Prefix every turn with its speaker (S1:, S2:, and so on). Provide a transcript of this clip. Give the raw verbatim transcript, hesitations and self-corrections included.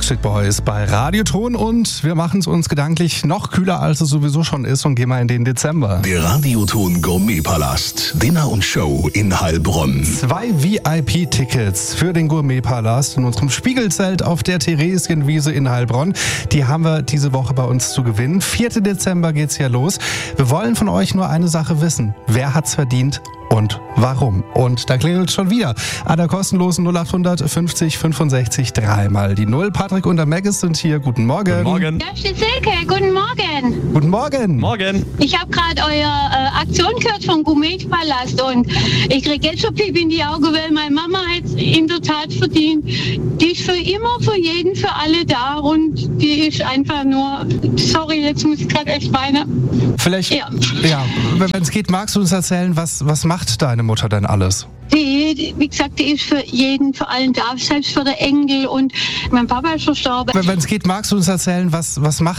S1: Backstreet Boys bei Radioton und wir machen es uns gedanklich noch kühler, als es sowieso schon ist und gehen mal in den Dezember.
S2: Der Radioton Gourmetpalast, Dinner und Show in Heilbronn.
S1: Zwei V I P-Tickets für den Gourmetpalast in unserem Spiegelzelt auf der Theresienwiese in Heilbronn. Die haben wir diese Woche bei uns zu gewinnen. vierten Dezember geht's ja los. Wir wollen von euch nur eine Sache wissen. Wer hat's verdient? Und warum? Und da klingelt schon wieder an der kostenlosen null acht fünfzig fünfundsechzig dreimal die Null. Patrick und der Maggis sind hier. Guten Morgen.
S3: Guten Morgen.
S4: Da steht Silke. Guten Morgen.
S1: Guten Morgen.
S3: Morgen.
S4: Ich habe gerade eure äh, Aktion gehört vom Gourmetpalast und ich kriege jetzt schon Pipi in die Augen, weil meine Mama hat es in der Tat verdient. Die ist für immer, für jeden, für alle da und die ist einfach nur, sorry, jetzt muss ich gerade echt weinen.
S1: Vielleicht, ja,
S4: Ja.
S1: ja wenn es geht, magst du uns erzählen, was, was macht deine Mutter denn alles?
S4: Die, die, wie gesagt, die ist für jeden, für allen da, selbst für den Enkel und mein Papa ist verstorben.
S1: Wenn es geht, magst du uns erzählen, was, was macht